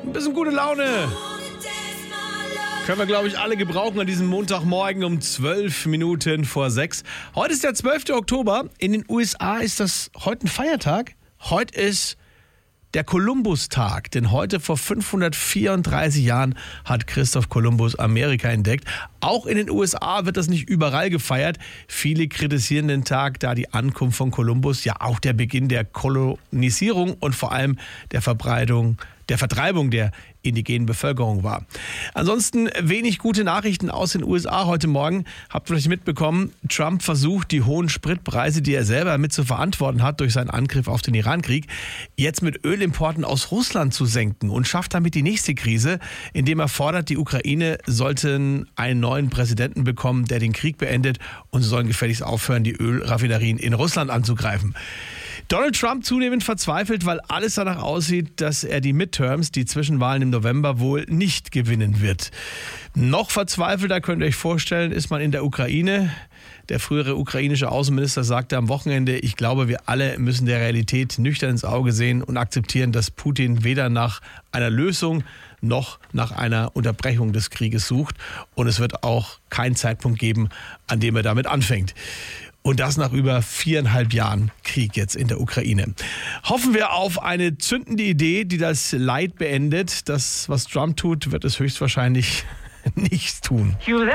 Ein bisschen gute Laune können wir, glaube ich, alle gebrauchen an diesem Montagmorgen um 12 Minuten vor 6. Heute ist der 12. Oktober. In den USA ist das heute ein Feiertag. Heute ist der Kolumbus-Tag, denn heute vor 534 Jahren hat Christoph Kolumbus Amerika entdeckt. Auch in den USA wird das nicht überall gefeiert. Viele kritisieren den Tag, da die Ankunft von Kolumbus ja auch der Beginn der Kolonisierung und vor allem der Vertreibung der indigenen Bevölkerung war. Ansonsten wenig gute Nachrichten aus den USA heute Morgen. Habt ihr vielleicht mitbekommen, Trump versucht, die hohen Spritpreise, die er selber mit zu verantworten hat durch seinen Angriff auf den Irankrieg, jetzt mit Ölimporten aus Russland zu senken und schafft damit die nächste Krise, indem er fordert, die Ukraine sollten einen neuen Präsidenten bekommen, der den Krieg beendet, und sie sollen gefälligst aufhören, die Ölraffinerien in Russland anzugreifen. Donald Trump zunehmend verzweifelt, weil alles danach aussieht, dass er die Midterms, die Zwischenwahlen im November, wohl nicht gewinnen wird. Noch verzweifelter, könnt ihr euch vorstellen, ist man in der Ukraine. Der frühere ukrainische Außenminister sagte am Wochenende, ich glaube, wir alle müssen der Realität nüchtern ins Auge sehen und akzeptieren, dass Putin weder nach einer Lösung noch nach einer Unterbrechung des Krieges sucht. Und es wird auch keinen Zeitpunkt geben, an dem er damit anfängt. Und das nach über 4,5 Jahren Krieg jetzt in der Ukraine. Hoffen wir auf eine zündende Idee, die das Leid beendet. Das, was Trump tut, wird es höchstwahrscheinlich nicht tun.